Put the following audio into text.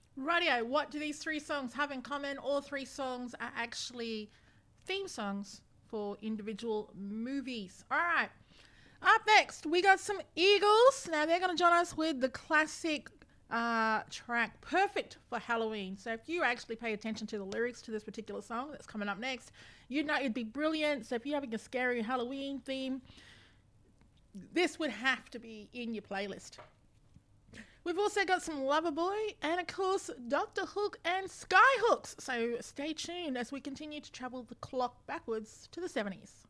Radio, what do these three songs have in common? All three songs are actually theme songs for individual movies. All right. Up next, we got some Eagles. Now, they're going to join us with the classic track, Perfect for Halloween. So, if you actually pay attention to the lyrics to this particular song that's coming up next, you'd know it'd be brilliant. So, if you're having a scary Halloween theme, this would have to be in your playlist. We've also got some Loverboy and, of course, Dr. Hook and Skyhooks. So stay tuned as we continue to travel the clock backwards to the 70s.